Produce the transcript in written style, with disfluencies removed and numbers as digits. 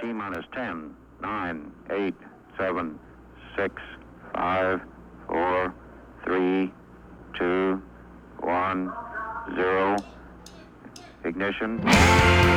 T minus 10, 9, 8, 7, 6, 5, 4, 3, 2, 1, 0. Ignition.